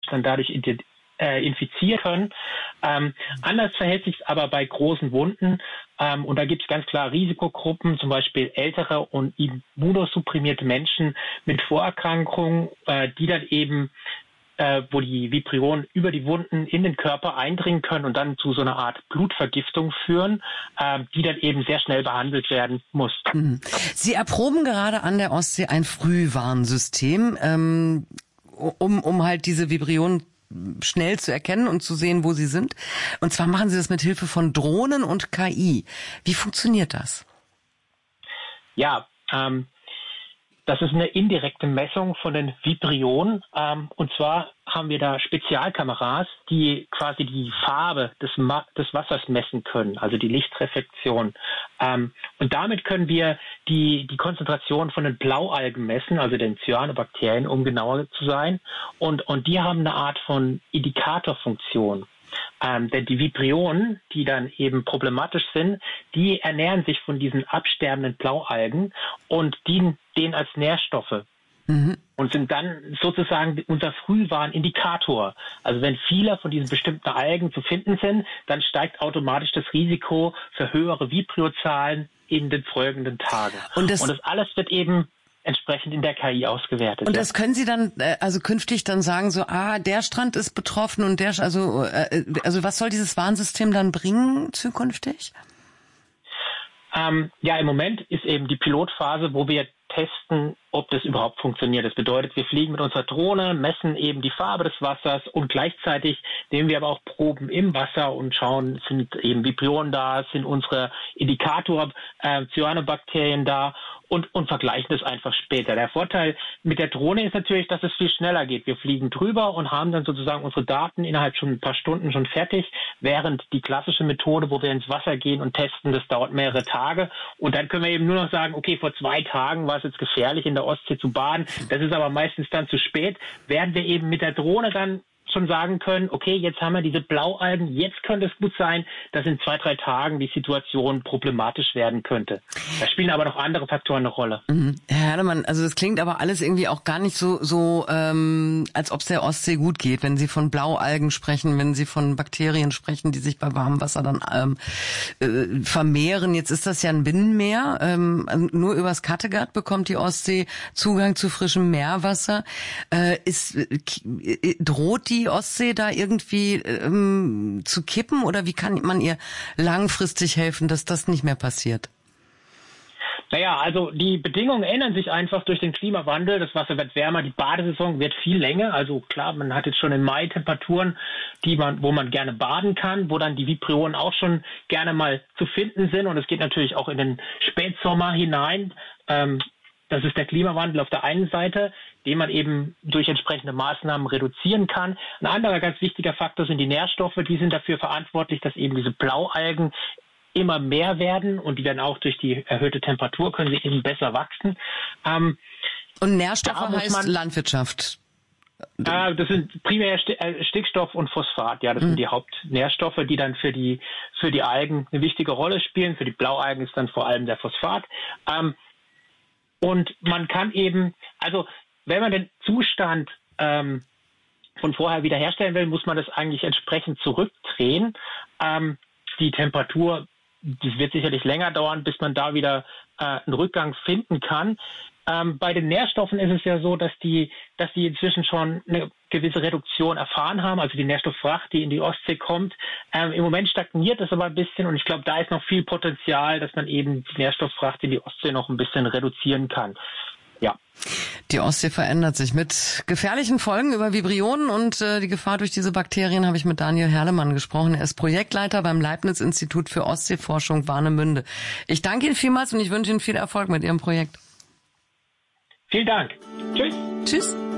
dann dadurch infizieren können. Anders verhält sich es aber bei großen Wunden. Und da gibt es ganz klar Risikogruppen, zum Beispiel ältere und immunosupprimierte Menschen mit Vorerkrankungen, die dann eben wo die Vibrionen über die Wunden in den Körper eindringen können und dann zu so einer Art Blutvergiftung führen, die dann eben sehr schnell behandelt werden muss. Sie erproben gerade an der Ostsee ein Frühwarnsystem, um halt diese Vibrionen schnell zu erkennen und zu sehen, wo sie sind. Und zwar machen Sie das mit Hilfe von Drohnen und KI. Wie funktioniert das? Ja, das ist eine indirekte Messung von den Vibrionen. Und zwar haben wir da Spezialkameras, die quasi die Farbe des Wassers messen können, also die Lichtreflexion. Und damit können wir die Konzentration von den Blaualgen messen, also den Cyanobakterien, um genauer zu sein. Und die haben eine Art von Indikatorfunktion. Denn die Vibrionen, die dann eben problematisch sind, die ernähren sich von diesen absterbenden Blaualgen und dienen denen als Nährstoffe. Und sind dann sozusagen unser Frühwarnindikator. Also wenn viele von diesen bestimmten Algen zu finden sind, dann steigt automatisch das Risiko für höhere Vibriozahlen in den folgenden Tagen. Und das alles wird eben entsprechend in der KI ausgewertet. Und das können Sie dann also künftig dann sagen, so der Strand ist betroffen und der, also was soll dieses Warnsystem dann bringen zukünftig? Im Moment ist eben die Pilotphase, wo wir testen, ob das überhaupt funktioniert. Das bedeutet, wir fliegen mit unserer Drohne, messen eben die Farbe des Wassers und gleichzeitig nehmen wir aber auch Proben im Wasser und schauen, sind eben Vibrionen da, sind unsere Indikator Cyanobakterien da und vergleichen das einfach später. Der Vorteil mit der Drohne ist natürlich, dass es viel schneller geht. Wir fliegen drüber und haben dann sozusagen unsere Daten innerhalb schon ein paar Stunden schon fertig, während die klassische Methode, wo wir ins Wasser gehen und testen, das dauert mehrere Tage und dann können wir eben nur noch sagen, okay, vor 2 Tagen war es jetzt gefährlich, in der Ostsee zu baden. Das ist aber meistens dann zu spät, während wir eben mit der Drohne dann schon sagen können, okay, jetzt haben wir diese Blaualgen, jetzt könnte es gut sein, dass in 2-3 Tagen die Situation problematisch werden könnte. Da spielen aber noch andere Faktoren eine Rolle. Herr Herdemann, also das klingt aber alles irgendwie auch gar nicht so als ob es der Ostsee gut geht, wenn Sie von Blaualgen sprechen, wenn Sie von Bakterien sprechen, die sich bei warmem Wasser dann vermehren. Jetzt ist das ja ein Binnenmeer. Nur übers Kattegat bekommt die Ostsee Zugang zu frischem Meerwasser. Droht die Ostsee da irgendwie zu kippen oder wie kann man ihr langfristig helfen, dass das nicht mehr passiert? Naja, also die Bedingungen ändern sich einfach durch den Klimawandel. Das Wasser wird wärmer, die Badesaison wird viel länger. Also klar, man hat jetzt schon im Mai Temperaturen, wo man gerne baden kann, wo dann die Vibrionen auch schon gerne mal zu finden sind. Und es geht natürlich auch in den Spätsommer hinein. Das ist der Klimawandel auf der einen Seite, den man eben durch entsprechende Maßnahmen reduzieren kann. Ein anderer ganz wichtiger Faktor sind die Nährstoffe. Die sind dafür verantwortlich, dass eben diese Blaualgen immer mehr werden und die werden auch durch die erhöhte Temperatur können sie eben besser wachsen. Und Nährstoffe heißt Landwirtschaft? Das sind primär Stickstoff und Phosphat. Ja, das sind die Hauptnährstoffe, die dann für die Algen eine wichtige Rolle spielen. Für die Blaualgen ist dann vor allem der Phosphat. Und man kann eben, also wenn man den Zustand von vorher wiederherstellen will, muss man das eigentlich entsprechend zurückdrehen. Die Temperatur, das wird sicherlich länger dauern, bis man da wieder einen Rückgang finden kann. Bei den Nährstoffen ist es ja so, dass die inzwischen schon eine gewisse Reduktion erfahren haben, also die Nährstofffracht, die in die Ostsee kommt. Im Moment stagniert das aber ein bisschen und ich glaube, da ist noch viel Potenzial, dass man eben die Nährstofffracht in die Ostsee noch ein bisschen reduzieren kann. Ja. Die Ostsee verändert sich. Mit gefährlichen Folgen über Vibrionen und die Gefahr durch diese Bakterien habe ich mit Daniel Herlemann gesprochen. Er ist Projektleiter beim Leibniz-Institut für Ostseeforschung Warnemünde. Ich danke Ihnen vielmals und ich wünsche Ihnen viel Erfolg mit Ihrem Projekt. Vielen Dank. Tschüss. Tschüss.